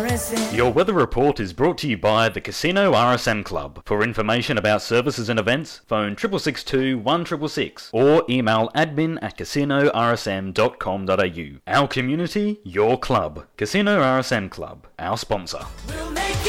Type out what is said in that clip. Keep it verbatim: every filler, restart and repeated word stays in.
Your weather report is brought to you by the Casino R S M Club. For information about services and events, phone six six six two, one six six six or email admin at casino r s m dot com dot a u. Our community, your club. Casino R S M Club, our sponsor. We'll make it